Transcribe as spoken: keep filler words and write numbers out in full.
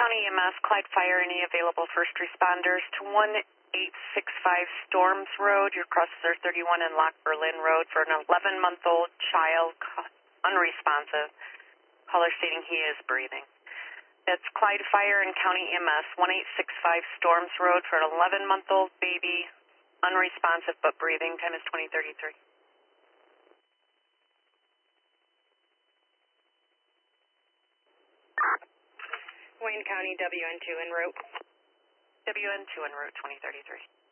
County E M S, Clyde Fire, any available first responders to one eight six five Storms Road. Your crosses are thirty-one and Lock Berlin Road for an eleven-month-old child, unresponsive. Caller stating he is breathing. That's Clyde Fire and County E M S, one eight six five Storms Road for an eleven-month-old baby, unresponsive but breathing. Time is twenty thirty-three. Wayne County, W N two en route. W N two en route, twenty thirty-three.